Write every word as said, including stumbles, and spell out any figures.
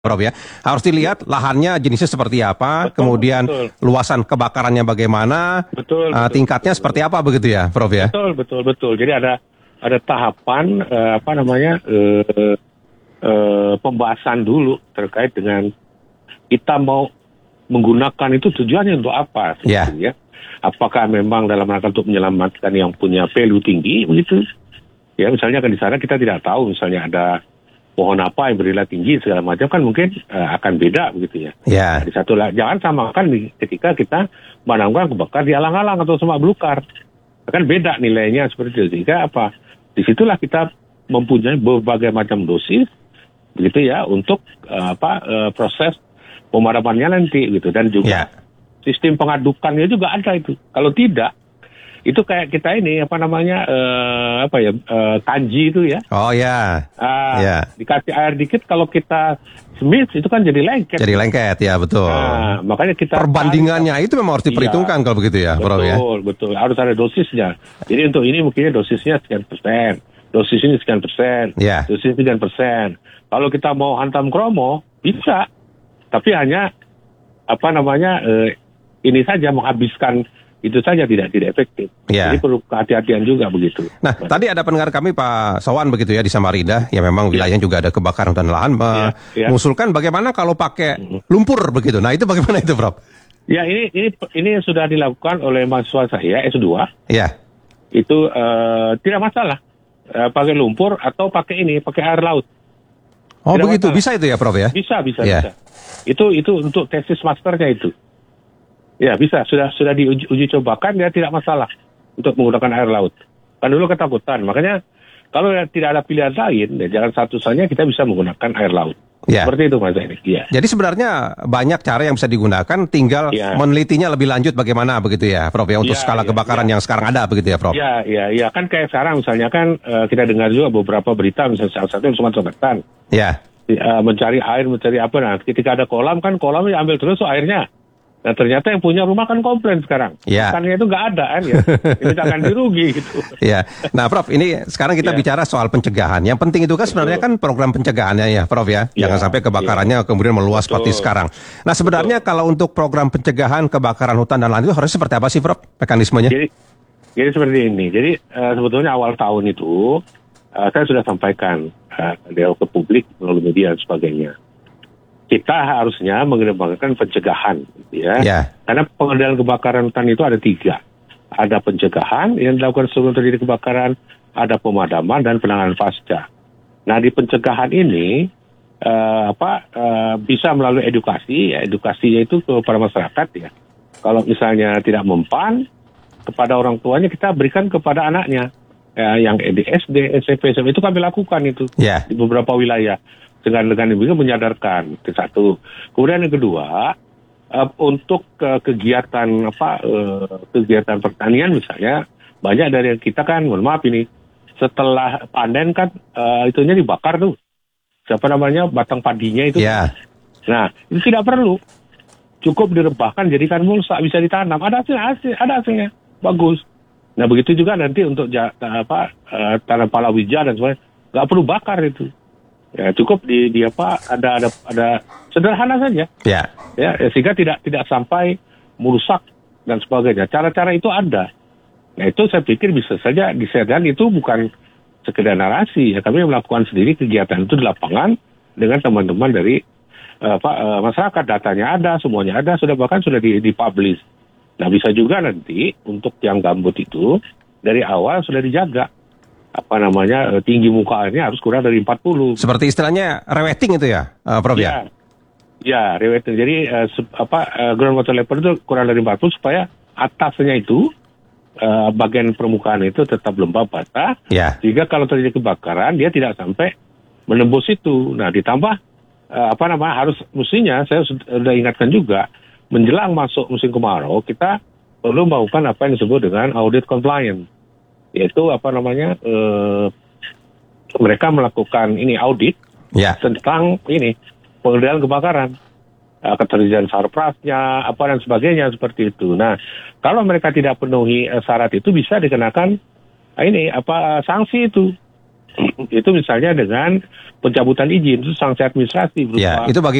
Prof ya, harus dilihat lahannya jenisnya seperti apa, betul, kemudian betul. luasan kebakarannya bagaimana, betul, uh, betul, tingkatnya betul, seperti betul. apa begitu ya, Prof ya? Betul, betul, betul. Jadi ada ada tahapan uh, apa namanya uh, uh, pembahasan dulu terkait dengan kita mau menggunakan itu tujuannya untuk apa, yeah. ya? Apakah memang dalam rangka untuk menyelamatkan yang punya value tinggi, begitu? Ya, misalnya kan di sana kita tidak tahu, misalnya ada pohon apa yang bernilai tinggi segala macam kan mungkin uh, akan beda begitu ya. Yeah. Nah, di satu lah, jangan samakan di, ketika kita menanggung kebakaran di alang-alang atau semak belukar, kan beda nilainya seperti itu. Sehingga apa? Disitulah kita mempunyai berbagai macam dosis, begitu ya, untuk uh, apa uh, proses pemadamannya nanti gitu, dan juga yeah. sistem pengadukannya juga ada itu. Kalau tidak, itu kayak kita ini apa namanya uh, apa ya uh, kanji itu ya. Oh ya. Uh, yeah. Dikasih air dikit kalau kita semit itu kan jadi lengket. Jadi lengket ya, betul. Nah, makanya kita perbandingannya tarik, itu memang harus diperhitungkan iya, kalau begitu ya, betul, Bro ya. Betul, betul. Harus ada dosisnya. Jadi untuk ini mungkin dosisnya sekian persen, dosis ini sekian persen, yeah. dosis sekian persen. Kalau kita mau hantam kromo bisa, tapi hanya apa namanya uh, ini saja menghabiskan. Itu saja tidak tidak efektif. Ya. Jadi perlu kehati-hatian juga begitu. Nah, Mas. Tadi ada pendengar kami Pak Sawan begitu ya di Samarinda, ya memang wilayahnya ya. juga ada kebakaran hutan lahan, ya. ya. mengusulkan bagaimana kalau pakai lumpur begitu. Nah, itu bagaimana itu, Prof? Ya, ini ini ini sudah dilakukan oleh mahasiswa saya S dua. Ya. Itu uh, tidak masalah. Uh, pakai lumpur atau pakai ini, pakai air laut. Oh, tidak begitu. Masalah. Bisa itu ya, Prof ya? Bisa, bisa, ya. bisa. Itu itu untuk tesis masternya itu. Ya bisa, sudah sudah diuji uji cobakan, dia tidak masalah untuk menggunakan air laut. Kan dulu ketakutan, makanya kalau tidak ada pilihan lain, ya jangan satu-satunya kita bisa menggunakan air laut. Ya. Seperti itu Mas Edi. Ya. Jadi sebenarnya banyak cara yang bisa digunakan, tinggal ya. menelitinya lebih lanjut bagaimana begitu ya, Prof ya, untuk ya, skala ya, kebakaran ya. yang sekarang ada begitu ya, Prof. Ya, ya, ya kan kayak sekarang misalnya kan uh, kita dengar juga beberapa berita, misalnya salah satu yang Sumatera Selatan. Ya. Uh, mencari air, mencari apa, nah ketika ada kolam kan kolamnya ambil terus so, airnya. Nah ternyata yang punya rumah kan komplain sekarang. Ya. Ikannya itu nggak ada kan ya. Ini akan dirugi gitu. Ya. Nah Prof, ini sekarang kita ya. bicara soal pencegahan. Yang penting itu kan Betul. sebenarnya kan program pencegahannya ya Prof ya. ya. Jangan sampai kebakarannya ya. kemudian meluas Betul. seperti sekarang. Nah sebenarnya Betul. kalau untuk program pencegahan kebakaran hutan dan lahan itu harusnya seperti apa sih Prof mekanismenya? Jadi, jadi seperti ini. Jadi uh, sebetulnya awal tahun itu uh, saya sudah sampaikan uh, ke publik melalui media dan sebagainya. Kita harusnya mengedepankan pencegahan, ya. ya. Karena pengendalian kebakaran hutan itu ada tiga. Ada pencegahan yang dilakukan sebelum terjadi kebakaran, ada pemadaman dan penanganan pasca. Nah di pencegahan ini uh, apa uh, bisa melalui edukasi, ya, edukasinya itu kepada masyarakat ya. Kalau misalnya tidak mempan kepada orang tuanya, kita berikan kepada anaknya. Ya, yang di S D, S M P, S M A itu kami lakukan itu ya. di beberapa wilayah. Dengan dengan itu menyadarkan itu satu. Kemudian yang kedua uh, untuk uh, kegiatan apa uh, kegiatan pertanian misalnya banyak dari kita kan mohon maaf ini setelah panen kan uh, itunya dibakar tuh siapa namanya batang padinya itu. Yeah. Nah itu tidak perlu, cukup direbahkan jadikan mulsa bisa ditanam, ada hasil, hasil ada hasilnya bagus. Nah begitu juga nanti untuk ja, apa uh, tanam palawija dan sebagainya nggak perlu bakar itu. Ya cukup di, di apa ada ada ada sederhana saja. Ya. Ya sehingga tidak tidak sampai merusak dan sebagainya. Cara-cara itu ada. Nah itu saya pikir bisa saja disedang, itu bukan sekedar narasi ya, kami melakukan sendiri kegiatan itu di lapangan dengan teman-teman dari uh, apa uh, masyarakat, datanya ada, semuanya ada, sudah bahkan sudah di, dipublish. Nah bisa juga nanti untuk yang gambut itu dari awal sudah dijaga. Apa namanya tinggi muka airnya harus kurang dari empat puluh. Seperti istilahnya reweting itu ya, uh, Prof ya? Ya, reweting. Jadi uh, se- apa uh, ground water level itu kurang dari empat puluh supaya atasnya itu uh, bagian permukaan itu tetap lembab basah. Ya. Sehingga kalau terjadi kebakaran dia tidak sampai menembus itu. Nah, ditambah uh, apa namanya harus mestinya saya sudah ingatkan juga menjelang masuk musim kemarau kita perlu melakukan apa yang disebut dengan audit compliance. Yaitu apa namanya eh, mereka melakukan ini audit ya. tentang ini pengendalian kebakaran, eh, ketersediaan sarprasnya, apa dan sebagainya seperti itu. Nah, kalau mereka tidak penuhi eh, syarat itu bisa dikenakan eh, ini apa sanksi itu. itu misalnya dengan pencabutan izin, itu sanksi administratif berupa Ya, itu bagi